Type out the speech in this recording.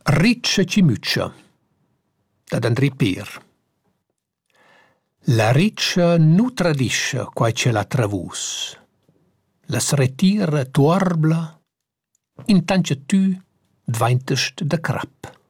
Ritscha chi mütscha, dad André Peer. La ritscha nu tradischa quai ce l'ha travus. La sretira tuorbla, intancha tü dvaintast da crap.